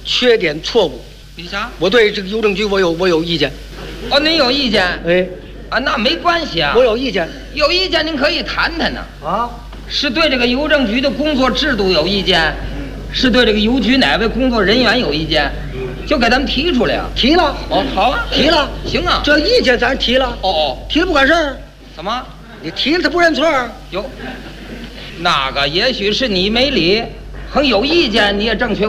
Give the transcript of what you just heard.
缺点错误。 你啥？ 我对这个邮政局我有意见。 哦，您有意见？ 哎， 啊，那没关系啊。 我有意见。 有意见您可以谈谈呢。 啊， 是对这个邮政局的工作制度有意见，是对这个邮局哪位工作人员有意见，就给咱们提出来啊。 提了。 哦，好啊， 提了。 行啊， 这意见咱提了。 哦， 提了不管事儿。 怎么？ 你提了他不认错儿？ 有，那个也许是你没理，很有意见，你也正确。